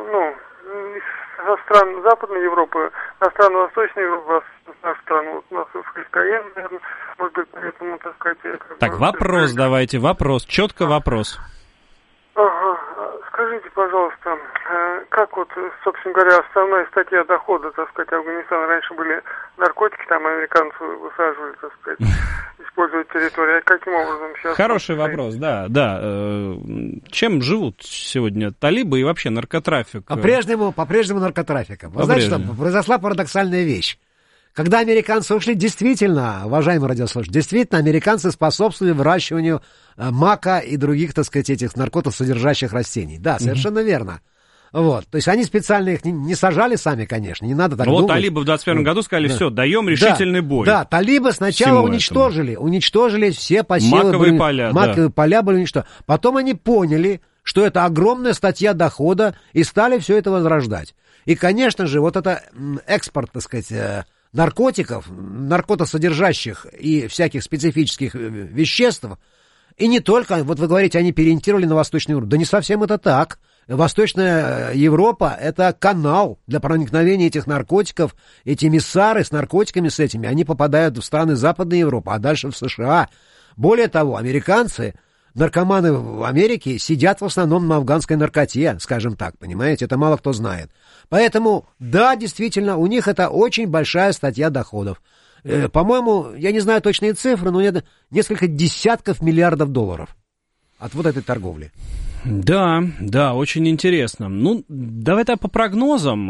со стран Западной Европы на страны Восточной Европы, нашу страну, вот у нас ФКН, наверное, может быть, поэтому, так сказать... Так, вопрос давайте, четко вопрос. Ага. Скажите, пожалуйста, как вот, собственно говоря, основная статья дохода, так сказать, Афганистана, раньше были наркотики, там американцы высаживали, так сказать, использовать территорию, а каким образом сейчас... Хороший вопрос, да. Чем живут сегодня талибы и вообще наркотрафик? По-прежнему наркотрафиком. Вы знаете, что произошла парадоксальная вещь. Когда американцы ушли, действительно, уважаемые радиослушатели, действительно, американцы способствовали выращиванию мака и других, так сказать, этих наркотосодержащих растений. Да, совершенно верно. Вот. То есть они специально их не сажали сами, конечно, не надо так думать. Вот талибы в 21 году сказали: все, даем решительный бой. Да, талибы сначала уничтожили все посевы. Маковые поля были уничтожены. Потом они поняли, что это огромная статья дохода, и стали все это возрождать. И, конечно же, вот это экспорт, так сказать, наркотиков, наркотосодержащих и всяких специфических веществ, и не только, вот вы говорите, они переориентировали на Восточную Европу. Да не совсем это так. Восточная Европа — это канал для проникновения этих наркотиков. Эти эмиссары с наркотиками, с этими, они попадают в страны Западной Европы, а дальше в США. Более того, американцы, наркоманы в Америке, сидят в основном на афганской наркоте, скажем так, понимаете, это мало кто знает. Поэтому, да, действительно, у них это очень большая статья доходов. По-моему, я не знаю точные цифры, но это несколько десятков миллиардов долларов от вот этой торговли. Да, очень интересно. Ну, давай-то по прогнозам.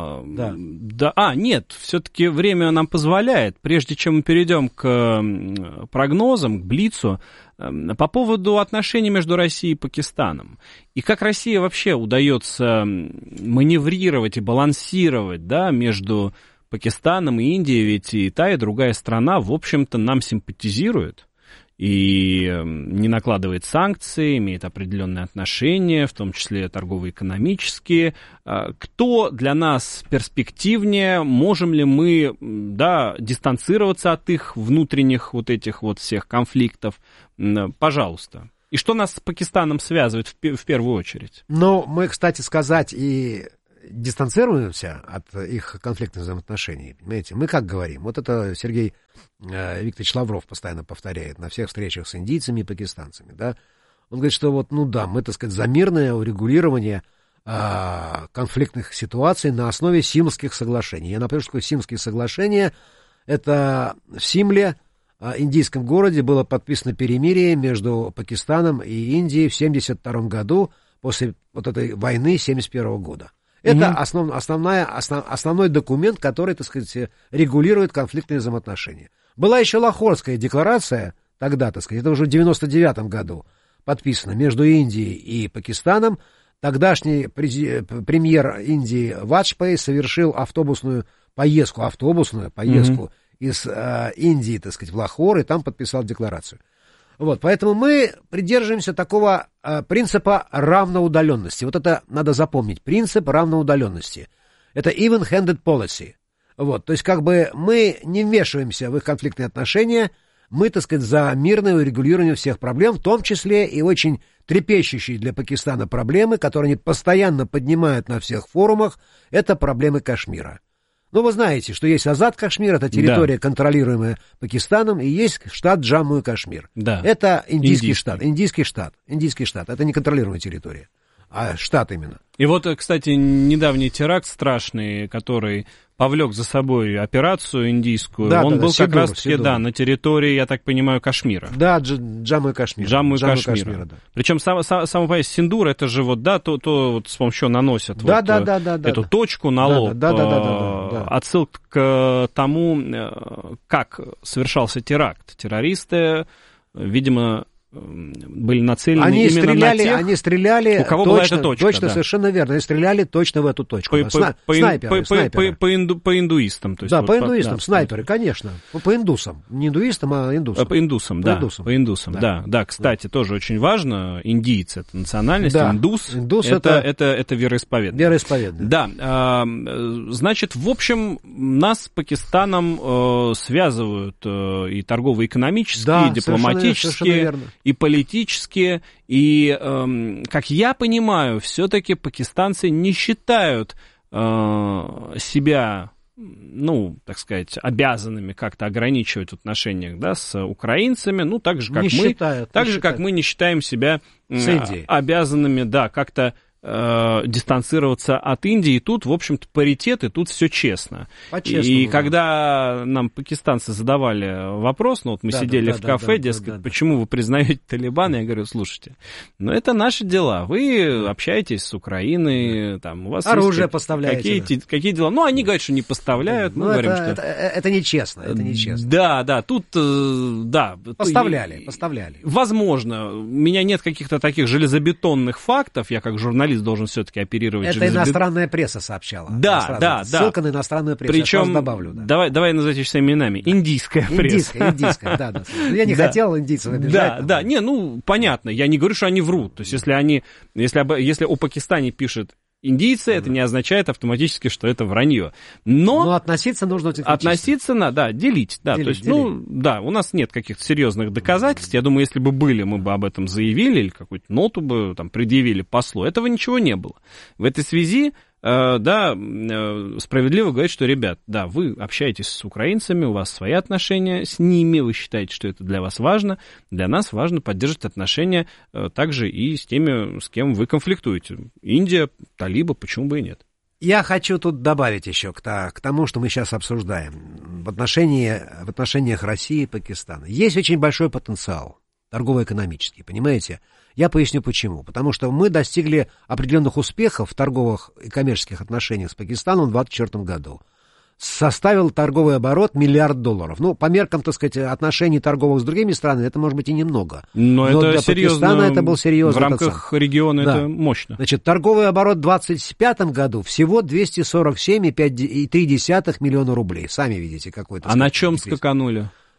Нет, все-таки время нам позволяет. Прежде чем мы перейдем к прогнозам, к Блицу, по поводу отношений между Россией и Пакистаном. И как России вообще удается маневрировать и балансировать, да, между Пакистаном и Индией, ведь и та, и другая страна, в общем-то, нам симпатизирует. и не накладывает санкции, имеет определенные отношения, в том числе торгово-экономические. Кто для нас перспективнее? Можем ли мы, да, дистанцироваться от их внутренних вот этих вот всех конфликтов? Пожалуйста. И что нас с Пакистаном связывает в первую очередь? Ну, мы, кстати сказать, и дистанцируемся от их конфликтных взаимоотношений, понимаете? Мы как говорим? Вот это Сергей Викторович Лавров постоянно повторяет на всех встречах с индийцами и пакистанцами, да? Он говорит, что вот, ну да, мы, так сказать, за мирное урегулирование конфликтных ситуаций на основе Симских соглашений. Я напомню, что такое Симские соглашения. Это в Симле, индийском городе, было подписано перемирие между Пакистаном и Индией в 1972 году, после вот этой войны 1971 года. Это основной документ, который, так сказать, регулирует конфликтные взаимоотношения. Была еще Лахорская декларация, тогда, так сказать, это уже в 1999 году подписано между Индией и Пакистаном. Тогдашний премьер Индии Ваджпей совершил автобусную поездку из Индии, так сказать, в Лахор, и там подписал декларацию. Вот, поэтому мы придерживаемся такого принципа равноудаленности. Вот это надо запомнить. Принцип равноудаленности. Это even-handed policy. Вот, то есть как бы мы не вмешиваемся в их конфликтные отношения, мы, так сказать, за мирное урегулирование всех проблем, в том числе и очень трепещущие для Пакистана проблемы, которые они постоянно поднимают на всех форумах, это проблемы Кашмира. Ну, вы знаете, что есть Азад Кашмир, это территория, контролируемая Пакистаном, и есть штат Джамму и Кашмир. Да. Это индийский штат. Это не контролируемая территория, а штат именно. И вот, кстати, недавний теракт страшный, который повлек за собой операцию индийскую, он был как раз-таки, на территории, я так понимаю, Кашмира. Да, Джамму и Кашмир. Джамму и Кашмира. Да. Причем сам понятие Синдур, это же вот, да, то вот с помощью чего наносят эту точку на лоб. Отсылка к тому, как совершался теракт. Террористы, видимо, были нацелены на тех, они стреляли у кого была эта точка. Точно, да. Совершенно верно. Они стреляли точно в эту точку. Снайперы. По индуистам. То есть да, по индуистам, снайперы, конечно. По индусам. Не индуистам, а индусам. По индусам, да. Да, кстати, тоже очень важно. Индийцы — это национальность, да. Индус это вероисповедание. Да. Значит, в общем, нас с Пакистаном связывают и торгово-экономические, и дипломатические, и политические, и, как я понимаю, все-таки пакистанцы не считают себя, ну, так сказать, обязанными как-то ограничивать в отношениях, да, с украинцами, ну, так же, как мы не считаем себя обязанными, да, как-то дистанцироваться от Индии. И тут, в общем-то, паритет, и тут все честно. И когда нам пакистанцы задавали вопрос, ну вот мы сидели в кафе, дескать, почему вы признаете Талибан, я говорю, слушайте, ну это наши дела, вы общаетесь с Украиной, там, у вас оружие есть поставляете. Какие дела? Ну, они говорят, что не поставляют, мы говорим, что... Это нечестно, Да, тут, да. Поставляли. Возможно, у меня нет каких-то таких железобетонных фактов, я как журналист должен все-таки оперировать. Это иностранная пресса сообщала. Да. Ссылка на иностранную прессу. Причем, я добавлю. Да. Давай называть их своими именами. Индийская пресса. Индийская, да. Я не хотел индийцев обижать. Да. Не, ну, понятно. Я не говорю, что они врут. То есть, если о Пакистане пишет индийцы, это не означает автоматически, что это вранье. Но относиться нужно технически. Относиться надо, делить. Да, то есть, ну, да, у нас нет каких-то серьезных доказательств. Я думаю, если бы были, мы бы об этом заявили или какую-то ноту бы там предъявили послу. Этого ничего не было. В этой связи, да, справедливо говорить, что, ребят, да, вы общаетесь с украинцами, у вас свои отношения с ними, вы считаете, что это для вас важно. Для нас важно поддерживать отношения также и с теми, с кем вы конфликтуете. Индия, талибы, почему бы и нет? Я хочу тут добавить еще к тому, что мы сейчас обсуждаем в отношениях России и Пакистана. Есть очень большой потенциал торгово-экономический, понимаете? Я поясню почему. Потому что мы достигли определенных успехов в торговых и коммерческих отношениях с Пакистаном в 2024 году. Составил торговый оборот $1 миллиард. Ну, по меркам, так сказать, отношений торговых с другими странами, это, может быть, и немного. Но это для серьезно, Пакистана это был серьезный. В рамках региона это мощно. Значит, торговый оборот в 2025 году всего 247,3 миллиона рублей. Сами видите, какой-то. А на чем скаканули?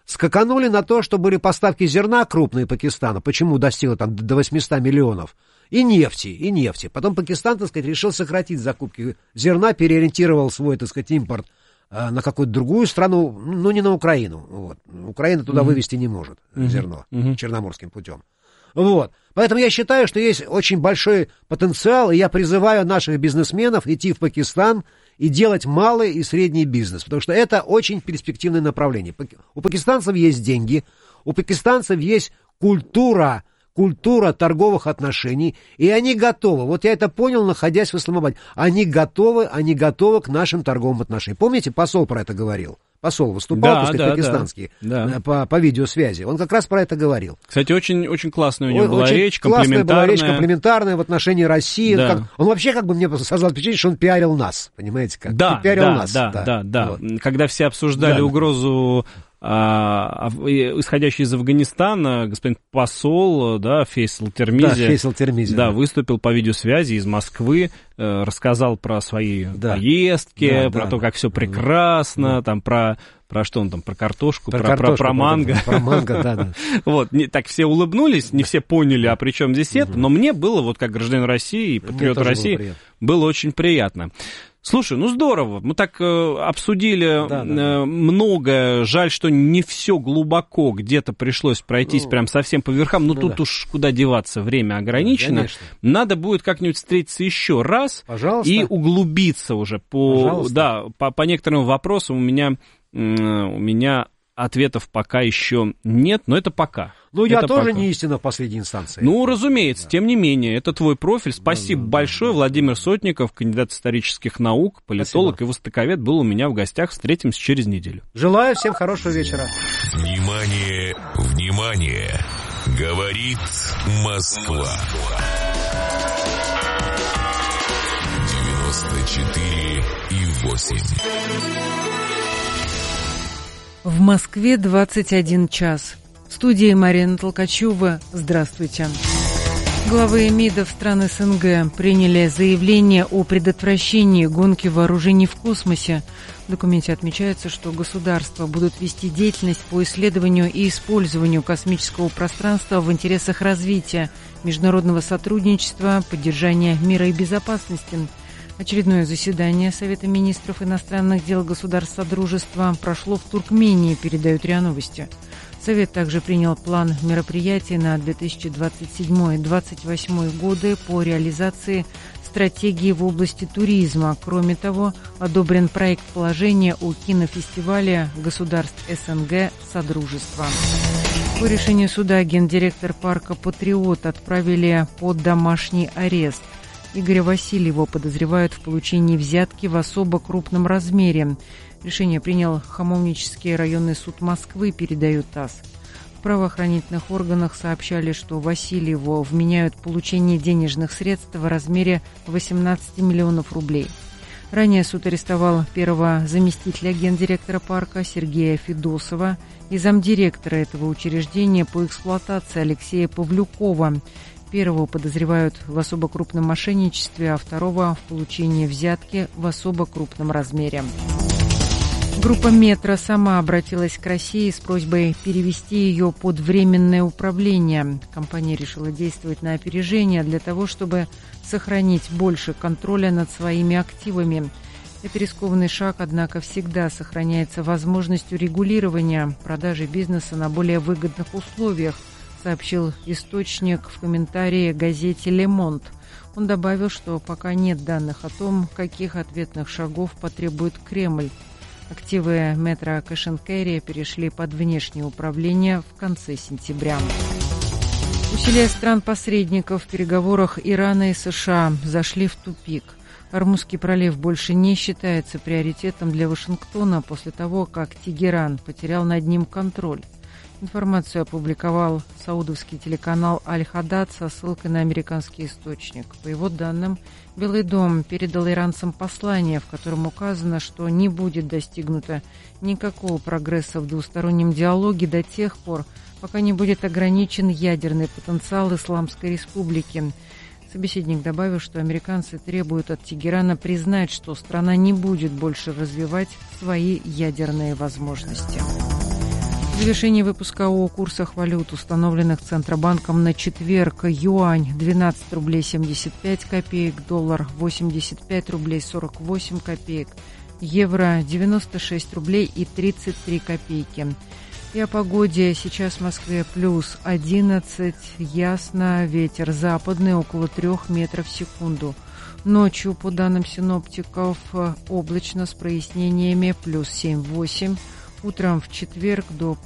скаканули на то, что были поставки зерна крупные Пакистана, почему достигло там до 800 миллионов, и нефти. Потом Пакистан, так сказать, решил сократить закупки зерна, переориентировал свой, так сказать, импорт на какую-то другую страну, ну, не на Украину. Вот. Украина туда вывести не может зерно черноморским путем. Вот. Поэтому я считаю, что есть очень большой потенциал, и я призываю наших бизнесменов идти в Пакистан и делать малый и средний бизнес, потому что это очень перспективное направление. У пакистанцев есть деньги, у пакистанцев есть культура торговых отношений, и они готовы, вот я это понял, находясь в Исламабаде, они готовы к нашим торговым отношениям. Помните, посол про это говорил? Посол выступал, так сказать, пакистанский, по видеосвязи. Он как раз про это говорил. Кстати, очень, очень классная у него была речь, комплиментарная. Классная была речь, комплиментарная в отношении России. Да. Он вообще, как бы, мне создал впечатление, что он пиарил нас, понимаете как? Пиарил нас. Да. Вот. Когда все обсуждали угрозу, исходящий из Афганистана, господин посол, Фейсал Термизи, выступил по видеосвязи из Москвы, рассказал про свои поездки, про то, как все прекрасно, там про что он там, про картошку, про манго. Про манго, да. Вот, так все улыбнулись, не все поняли, а при чем здесь это, но мне было, вот как гражданин России и патриот России, было очень приятно. Слушай, ну здорово, мы так обсудили многое, жаль, что не все глубоко, где-то пришлось пройтись прям совсем по верхам, но тут уж куда деваться, время ограничено. Надо будет как-нибудь встретиться еще раз и углубиться уже по некоторым вопросам. У меня ответов пока еще нет, но это пока. Ну, я тоже не истина в последней инстанции. Ну, разумеется, тем не менее, это твой профиль. Спасибо большое. Владимир Сотников, кандидат исторических наук, политолог и востоковед, был у меня в гостях. Встретимся через неделю. Желаю всем хорошего вечера. Внимание, внимание! Говорит Москва. 94,8. В Москве 21 час. В студии Марина Толкачева. Здравствуйте. Главы МИДов стран СНГ приняли заявление о предотвращении гонки вооружений в космосе. В документе отмечается, что государства будут вести деятельность по исследованию и использованию космического пространства в интересах развития, международного сотрудничества, поддержания мира и безопасности. Очередное заседание Совета министров иностранных дел государств Содружества прошло в Туркмении, передают РИА Новости. Совет также принял план мероприятий на 2027-2028 годы по реализации стратегии в области туризма. Кроме того, одобрен проект положения о кинофестивале государств СНГ Содружества. По решению суда гендиректор парка «Патриот» отправили под домашний арест. Игоря Васильева подозревают в получении взятки в особо крупном размере. Решение принял Хамовнический районный суд Москвы, передает ТАСС. В правоохранительных органах сообщали, что Васильеву вменяют получение денежных средств в размере 18 миллионов рублей. Ранее суд арестовал первого заместителя гендиректора парка Сергея Федосова и замдиректора этого учреждения по эксплуатации Алексея Павлюкова. Первого подозревают в особо крупном мошенничестве, а второго в получении взятки в особо крупном размере. Группа «Метро» сама обратилась к России с просьбой перевести ее под временное управление. Компания решила действовать на опережение для того, чтобы сохранить больше контроля над своими активами. Это рискованный шаг, однако всегда сохраняется возможность урегулирования продажи бизнеса на более выгодных условиях, сообщил источник в комментарии газете «Ле Монт». Он добавил, что пока нет данных о том, каких ответных шагов потребует Кремль. Активы метро Cash and Carry перешли под внешнее управление в конце сентября. Усилия стран-посредников в переговорах Ирана и США зашли в тупик. Ормузский пролив больше не считается приоритетом для Вашингтона после того, как Тегеран потерял над ним контроль. Информацию опубликовал саудовский телеканал «Аль-Хадад» со ссылкой на американский источник. По его данным, Белый дом передал иранцам послание, в котором указано, что не будет достигнуто никакого прогресса в двустороннем диалоге до тех пор, пока не будет ограничен ядерный потенциал Исламской Республики. Собеседник добавил, что американцы требуют от Тегерана признать, что страна не будет больше развивать свои ядерные возможности. Завершение выпуска о курсах валют, установленных Центробанком на четверг. Юань 12 рублей 75 копеек, доллар 85 рублей 48 копеек, евро 96 рублей и 33 копейки. И о погоде. Сейчас в Москве плюс 11, ясно, ветер западный около 3 метров в секунду. Ночью, по данным синоптиков, облачно с прояснениями плюс 7-8. Утром в четверг до